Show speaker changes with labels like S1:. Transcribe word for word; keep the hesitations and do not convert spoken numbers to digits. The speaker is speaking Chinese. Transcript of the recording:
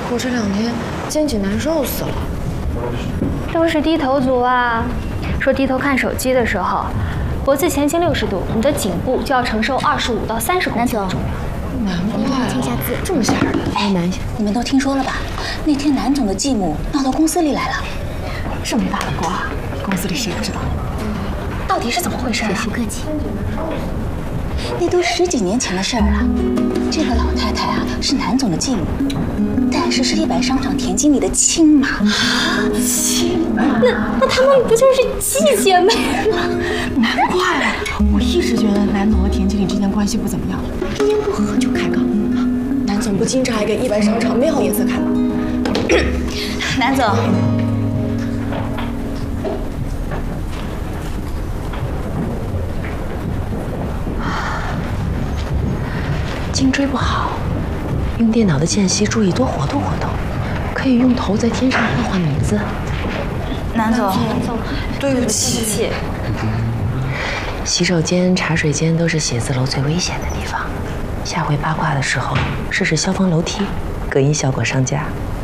S1: 我这两天肩颈难受死了。
S2: 都是低头族啊！说低头看手机的时候，脖子前倾六十度，你的颈部就要承受二十五到三十公斤的重量。
S1: 难怪
S2: 签下字，
S1: 这么吓人。
S3: 哎，你们都听说了吧？那天南总的继母闹到公司里来了。
S4: 这么大的瓜，公司里谁不知道？
S2: 到底是怎么回事啊？
S3: 不客气。那都十几年前的事儿了。这个老太太啊，是南总的继母，但是是一百商场田经理的亲妈。
S4: 啊，亲妈？
S2: 那那他们不就是继姐妹吗？
S4: 难怪啊！我一直觉得南总和田经理之间关系不怎么样，一言不合就开杠。南总不经常还给一百商场没好颜色看吗？
S3: 南总。
S5: 颈椎不好，用电脑的间隙注意多活动活动，可以用头在天上画画名字。
S3: 南总，
S1: 对不起。
S5: 洗手间、茶水间都是写字楼最危险的地方，下回八卦的时候试试消防楼梯，隔音效果上佳。